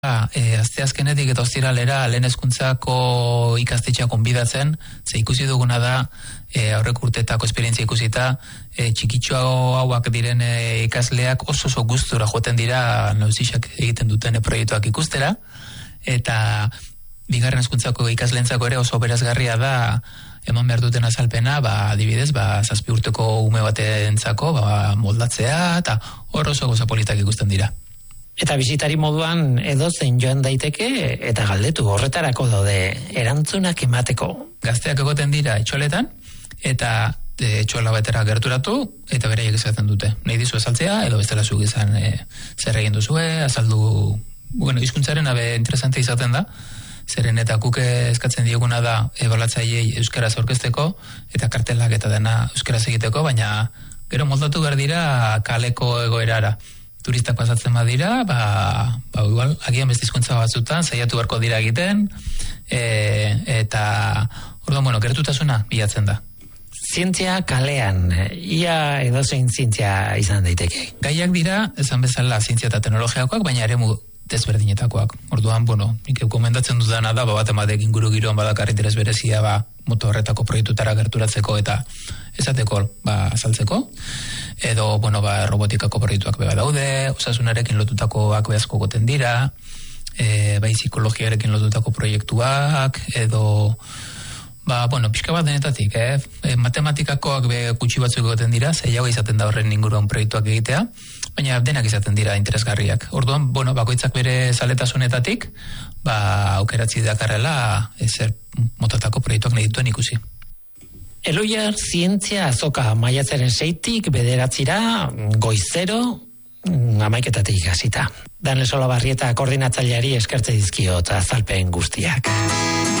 Asteazkenetik eta ostiralera lehen hezkuntzako ikastetxea konbidatzen, ze ikusi duguna da aurreko urteetako esperientzia ikusita, txikitxo hauak diren ikasleak oso gustura joaten dira nauzixak egiten duten proiektuak ikustera, eta bigarren hezkuntzako ikasleentzako ere oso berazgarria da eman behar duten azalpena, adibidez, 7 urteko ume batentzako moldatzea, eta hor oso goza politak ikusten dira. Eta bisitari moduan edozein joan daiteke eta galdetu horretarako daude erantzunak emateko. Gazteak egoten dira etxoletan eta etxola batera gerturatu eta beraiek esaten dute. Nahi dizu azaltzea edo bestela zuk izan zer egin duzue, azaldu, hizkuntzaren interesante izaten da. Zeren eta guk eskatzen dioguna da ebaluatzaileei euskaraz aurkezteko eta kartelak eta dena euskaraz egiteko, baina gero moldatu behar dira kaleko egoerara. Turistak pasatzen badira, igual, agian beste hizkuntza batzutan, saiatu beharko dira egiten, eta, orduan, gertutasuna bilatzen da. Zientzia kalean, ia edozein zientzia izan daiteke? Gaiak dira, esan bezala, zientzia eta teknologiakoak, baina eremu desberdinetakoak. Orduan, nik gomendatzen dudana da, bat ematek inguru giroan badakar interes berezia, moto horretako proiektutara gerturatzeko eta esateko, azaltzeko. Edo, robotikako proiektuak beba daude, osasunarekin lotutakoak behazko goten dira, psikologiarekin lotutako proiektuak, edo, pixka bat denetatik, matematikakoak gutxi batzuk goten dira, zeiago izaten da horren inguruan proiektuak egitea, baina denak izaten dira interesgarriak. Orduan, bakoitzak bere zaletasunetatik, aukeratzi dakarrela zer motatako proiektuak nahi dituen ikusi. Eloiar zientzia azoka maiatzaren 6-tik 9 goizero 11:00 hasita. Daniel Solabarrieta koordinatzaileari eskertze dizkiot azalpen guztiak.